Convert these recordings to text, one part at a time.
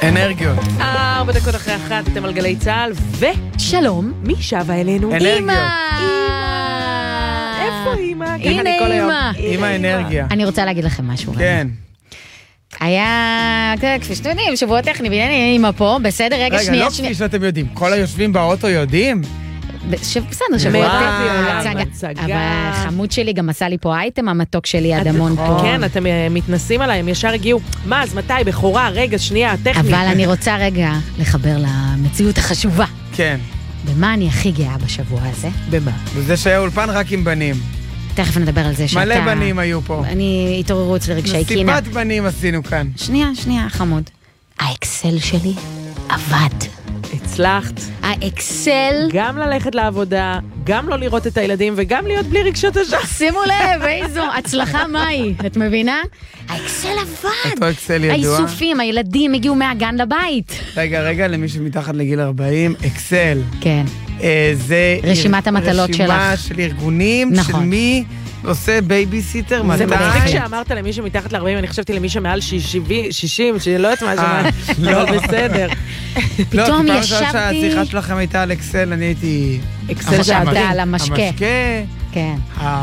אנרגיות. 4 דקות אחרי 1, אתם על גלי צהל, ושלום, מי שווה אלינו? אנרגיות. איפה אמא? הנה אמא. אמא אנרגיה. אני רוצה להגיד לכם משהו. כן. היה, כפי שאתם יודעים, שבוע טכני, והנה אמא פה, בסדר, רגע, רגע, שנייה. לא כפי שאתם יודעים, כל היושבים באוטו יודעים? בסדר, שבוע טכני. הצגה. אבל חמוד שלי גם עשה לי פה אייטם, המתוק שלי אדמון פה. כן, אתם מתנסים עליי, הם ישר הגיעו, מה, אז מתי, בכורה, רגע, שנייה, טכני. אבל אני רוצה רגע לחבר למציאות החשובה. כן. במה אני הכי גאה בשבוע הזה? במה? וזה שהיה אולפן רק עם בנים. תכף נדבר על זה שאתה... מלא בנים היו פה. אני התעוררו אצל רגשי קינה. סיפת בנים עשינו כאן. שנייה, חמוד. האקסל שלי עבד. הצלחת. האקסל... גם ללכת לעבודה, גם לא לראות את הילדים, וגם להיות בלי רגשות אשם. שימו לב, איזו הצלחה מהי. את מבינה? האקסל עבד. אותו אקסל ידוע. האיסופים, הילדים הגיעו מהגן לבית. רגע, למי שמתחת לגיל 40, אקסל. כן. זה... רשימת המטלות שלך. רשימה של ארגונים, נכון. של מי עושה בייביסיטר, מתי. זה מצחיק שאמרת למי שמתחת ל-40, אני חשבתי למי שמעל 60, שלא יודעת מה שמע, לא בסדר. פתאום לא, ישבתי... שהשיחה שלכם הייתה על אקסל, אני הייתי... אקסל שעבדה על המשקה. המשקה, כן.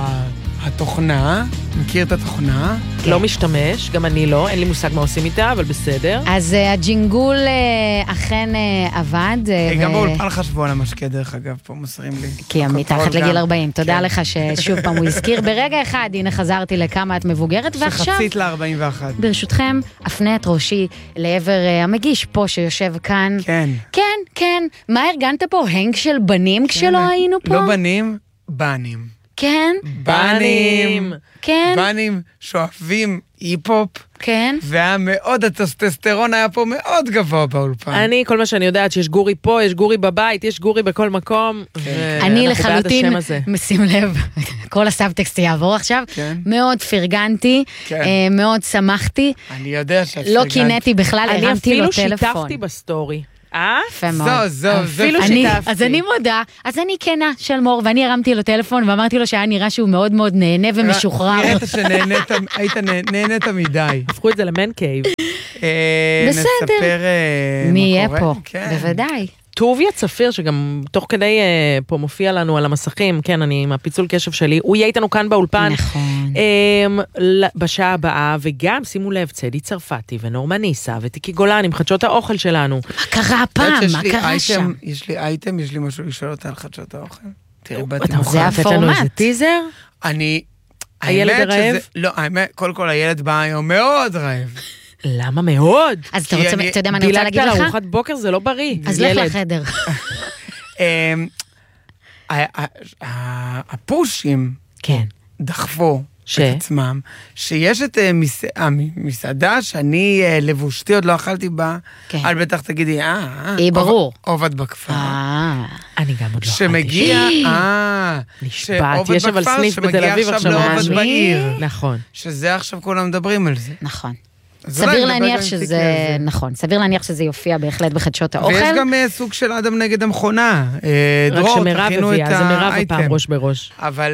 התוכנה, מכיר את התוכנה? לא משתמש, גם אני לא, אין לי מושג מה עושים איתה, אבל בסדר. אז הג'ינגול אכן עבד. גם באולפן חשבו על המשקה דרך אגב, פה מוסרים לי. כי מתחת לגיל 40. תודה לך ששוב פעם הוא הזכיר. ברגע אחד, הנה חזרתי לכמה את מבוגרת, ועכשיו... שחצית ל-41. ברשותכם, אפנה את ראשי לעבר המגיש פה שיושב כאן. כן. מה ארגנת פה? הנג של בנים כשלא היינו פה? לא בנים, בנים. כן. בנים. כן. בנים שואפים היפ-הופ. כן. והיה מאוד, הטסטסטרון היה פה מאוד גבוה באולפן. אני, כל מה שאני יודעת, שיש גורי פה, יש גורי בבית, יש גורי בכל מקום. אני לחלוטין, שים לב, כל הסאבטקסט יעבור עכשיו, מאוד פרגנתי, מאוד שמחתי. אני יודע שאת לא קינאתי בכלל, הרמתי לו טלפון. אני אפילו שיתפתי בסטורי. יפה מאוד. אפילו שיתפתי. אז אני מודה, אז אני כנה של מור, ואני הרמתי לו טלפון, ואמרתי לו שהיה נראה שהוא מאוד מאוד נהנה ומשוחרר. נראית שהיית נהנית מדי. הפכו את זה למן קייב. בסדר. נספר מי יהיה מה פה, קורה. בוודאי. טוביה צפיר, שגם תוך כדי פה מופיע לנו על המסכים, כן, אני עם הפיצול קשב שלי, הוא יהיה איתנו כאן באולפן. נכון. בשעה הבאה, וגם, שימו לב, צדי צרפתי ונורמה ניסה ותיקי גולן עם חדשות האוכל שלנו. מה קרה הפעם? מה קרה שם? יש לי אייטם, יש לי משהו לשאול אותה על חדשות האוכל. תראי, אתה רוצה לתת לנו איזה טיזר? הילד הרעב? לא, האמת, קודם כל הילד בא היום מאוד רעב. למה מאוד? אז אתה יודע מה אני רוצה להגיד לך? דילגת על ארוחת בוקר זה לא בריא. אז לך לחדר. הפושים דחפו את עצמם, שיש את המסעדה שאני לבושתי עוד לא אכלתי בה, על בטח תגידי, ברור. עובד בכפר. אני גם עוד לא אכלתי. שמגיע, נשבעת, יש אבל סניף בתל אביב עכשיו. לעובד בעיר. נכון. שזה עכשיו כולם מדברים על זה. נכון. סביר להניח שזה, נכון, סביר להניח שזה יופיע בהחלט בחדשות האוכל. ויש גם סוג של אדם נגד המכונה. רק שמרב הביאה, זה מרב הפעם ראש בראש. אבל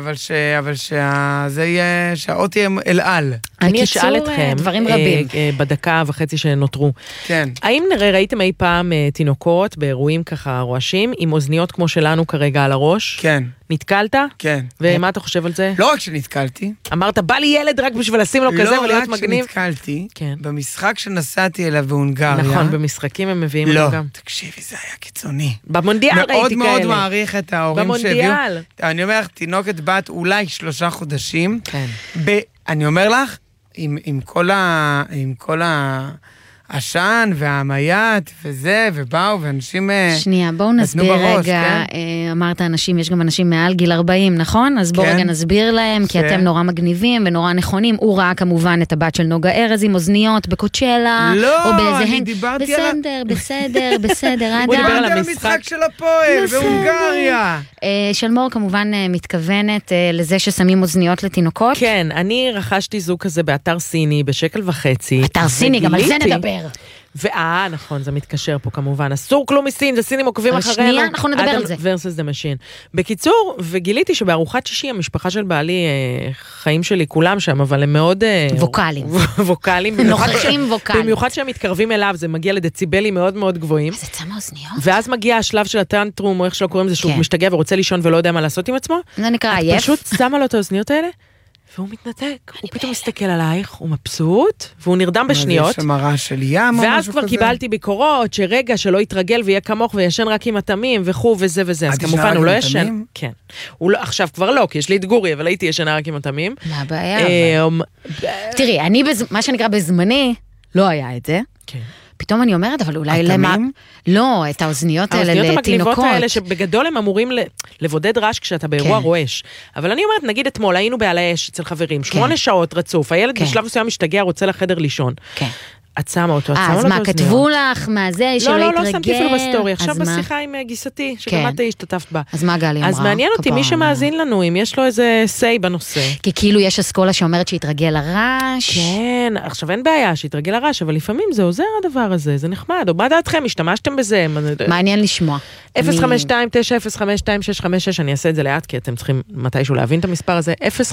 שזה יהיה, שהאות יהיה אל-על. אני אשאל אתכם, דברים רבים. בדקה וחצי שנותרו. כן. האם ראיתם אי פעם תינוקות באירועים ככה רועשים, עם אוזניות כמו שלנו כרגע על הראש? כן. נתקלת? כן. ומה אתה חושב על זה? לא רק שנתקלתי. אמרת, בא לי ילד רק בשביל לשים לו כזה ולהיות מגניב. לא רק שנתקלתי, במשחק שנסעתי אליו בהונגריה. נכון, במשחקים הם מביאים אותו גם. לא, תקשיבי, זה היה קיצוני. במונדיאל ראיתי כאלה. מאוד מאוד מעריך את ההורים שהביאו. במונדיאל. אני אומר לך, תינוקת בת אולי 3 חודשים. כן. אני אומר לך, עם כל העשן והמייט וזה, ובאו, ואנשים שנייה, בואו נסביר רגע, אמרת אנשים, יש גם אנשים מעל גיל 40, נכון? אז בואו רגע נסביר להם, כי אתם נורא מגניבים ונורא נכונים. הוא ראה כמובן את הבת של נוגה ארז עם אוזניות בקוצ'לה, לא, אני דיברתי על... בסדר, הוא דיבר על המשחק של הפועל בהונגריה. שלמור כמובן מתכוונת לזה ששמים אוזניות לתינוקות. כן, אני רכשתי זוג כזה באתר סיני, ב1.50 שקל. אתר סיני, גם על זה נדבר. מתקשר. נכון, זה מתקשר פה כמובן. אסור כלום מסין, זה סינים עוקבים אחרינו. שנייה, אנחנו נדבר על זה. versus the machine. בקיצור, וגיליתי שבארוחת שישי, המשפחה של בעלי, חיים שלי כולם שם, אבל הם מאוד... ווקליים. נוכחים ווקליים. במיוחד שהם מתקרבים אליו, זה מגיע לדציבלים מאוד מאוד גבוהים. אז יצא מהאוזניות. ואז מגיע השלב של הטנטרום, או איך שלא קוראים לזה, שהוא משתגע ורוצה לישון ולא יודע מה לעשות עם עצמו. זה נקרא עייף. פשוט שמה לו את האוזניות האלה, והוא מתנתק, הוא פתאום מסתכל עלייך, הוא מבסוט, והוא נרדם בשניות. יש שם רעש של ים או משהו כזה. ואז כבר קיבלתי ביקורות, שרגע שלא יתרגל ויהיה כמוך וישן רק עם התמים וכו' וזה וזה. אז כמובן הוא לא ישן. כן. עכשיו כבר לא, כי יש לי את גורי, אבל הייתי ישנה רק עם התמים. מה הבעיה? תראי, אני, מה שנקרא בזמני, לא היה את זה. כן. פתאום אני אומרת, אבל אולי למה... לא, את האוזניות האלה לתינוקות. האוזניות המגניבות האלה, שבגדול הם אמורים לבודד רעש כשאתה באירוע רועש. אבל אני אומרת, נגיד אתמול, היינו בעל האש אצל חברים, 8 שעות רצוף, הילד בשלב מסוים משתגע, רוצה לחדר לישון. כן. את שמה אותו, אז מה, כתבו לך, מה זה, שלא יתרגל? לא שמתי אפילו בסטורי, עכשיו בשיחה עם גיסתי, שגם את השתתפת בה. אז מה גלי אמרה? אז מעניין אותי, מי שמאזין לנו, אם יש לו איזה say בנושא. כי כאילו יש אסכולה שאומרת שיתרגל לרעש. כן, עכשיו אין בעיה שיתרגל לרעש, אבל לפעמים זה עוזר הדבר הזה, זה נחמד. או מה דעתכם, השתמשתם בזה? מעניין לשמוע. 052-905-2656, אני אעשה את זה לאט, כי אתם צריכים מתישהו להבין את המספר הזה.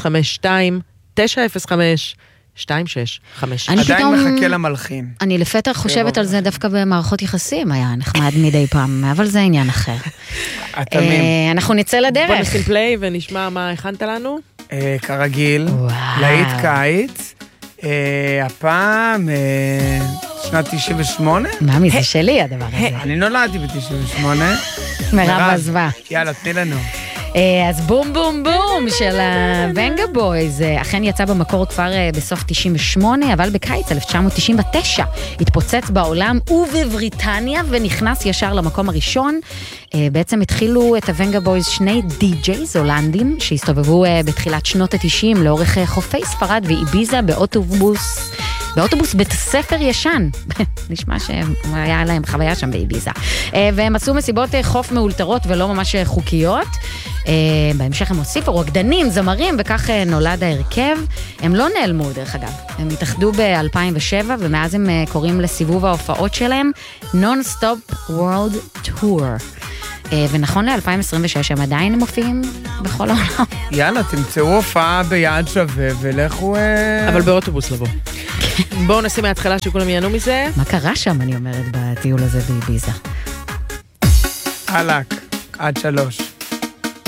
052-905-2656. עדיין מחכה למלחין. אני לפתע חושבת על זה דווקא במערכות יחסים, היה נחמד מדי פעם, אבל זה עניין אחר. אנחנו נצא לדרך. בוא נשים פליי ונשמע מה הכנת לנו. כרגיל, להיט קיץ, הפעם שנת 98. מאמי, זה שלי הדבר הזה. אני נולדתי ב-98. מרב עזבה. יאללה, תני לנו. אז בום בום בום של הוונגה בויז, אכן יצא במקור כבר בסוף 98, אבל בקיץ 1999 התפוצץ בעולם ובבריטניה ונכנס ישר למקום הראשון. בעצם התחילו את הוונגה בויז שני די-ג'ייז הולנדים שהסתובבו בתחילת שנות ה-90 לאורך חופי ספרד ואיביזה באוטובוס בית ספר ישן. נשמע שהיה להם חוויה שם באיביזה. והם עשו מסיבות חוף מאולתרות ולא ממש חוקיות. בהמשך הם הוסיפו רוקדנים, זמרים, וכך נולד ההרכב. הם לא נעלמו דרך אגב. הם התאחדו ב-2007 ומאז הם קוראים לסיבוב ההופעות שלהם Non-Stop World Tour. ונכון ל-2026 הם עדיין מופיעים בכל העולם. יאללה, תמצאו הופעה ביעד שווה ולכו... אבל באוטובוס לבוא. בואו נשים מההתחלה שכולם ייהנו מזה. מה קרה שם, אני אומרת, בטיול הזה באיביזה? הלק, עד 3.